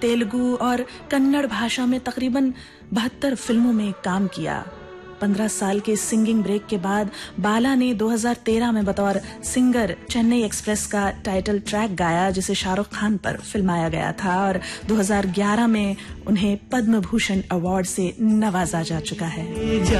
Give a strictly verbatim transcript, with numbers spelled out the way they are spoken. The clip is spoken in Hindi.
तेलुगु और कन्नड़ भाषा में तकरीबन बहत्तर फिल्मों में काम किया। पंद्रह साल के सिंगिंग ब्रेक के बाद बाला ने दो हज़ार तेरह में बतौर सिंगर चेन्नई एक्सप्रेस का टाइटल ट्रैक गाया, जिसे शाहरुख खान पर फिल्माया गया था, और दो हज़ार ग्यारह में उन्हें पद्म भूषण अवार्ड से नवाजा जा चुका है।